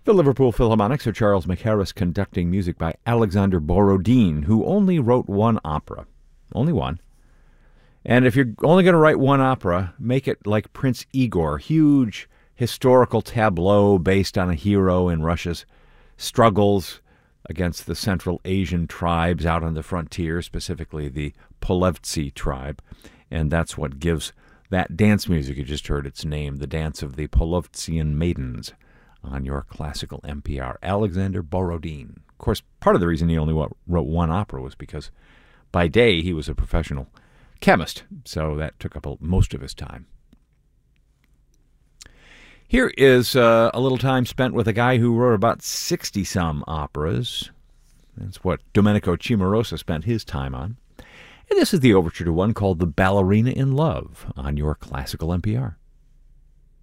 The Liverpool Philharmonic, Sir Charles McHarris conducting music by Alexander Borodin, who only wrote one opera. Only one. And if you're only going to write one opera, make it like Prince Igor, huge historical tableau based on a hero in Russia's struggles against the Central Asian tribes out on the frontier, specifically the Polevtsi tribe. And that's what gives that dance music you just heard its name, the Dance of the Polovtsian Maidens, on your classical NPR. Alexander Borodin. Of course, part of the reason he only wrote one opera was because by day he was a professional chemist, so that took up most of his time. Here is a little time spent with a guy who wrote about 60-some operas. That's what Domenico Cimarosa spent his time on. And this is the overture to one called The Ballerina in Love on your classical NPR.